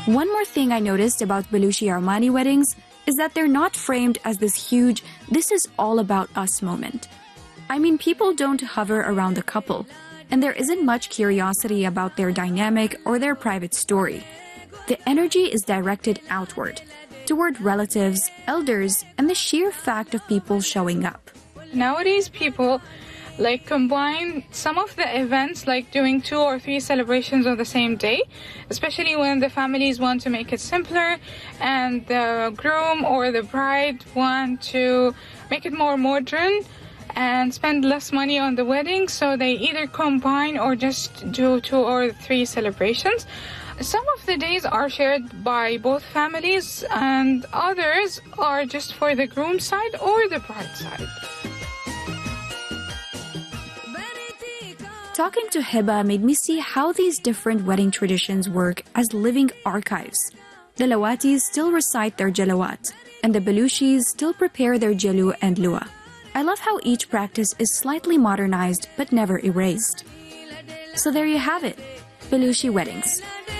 One more thing I noticed about Belushi Armani weddings is that they're not framed as this huge, this is all about us moment. I mean, people don't hover around the couple, and there isn't much curiosity about their dynamic or their private story. The energy is directed outward, toward relatives, elders, and the sheer fact of people showing up. Nowadays, people combine some of the events, like doing 2 or 3 celebrations on the same day, especially when the families want to make it simpler and the groom or the bride want to make it more modern and spend less money on the wedding, so they either combine or just do 2 or 3 celebrations. Some of the days are shared by both families and others are just for the groom side or the bride side. Talking to Hiba made me see how these different wedding traditions work as living archives. The Lawatis still recite their jalawat, and the Belushis still prepare their jalu and lua. I love how each practice is slightly modernized but never erased. So there you have it, Belushi weddings.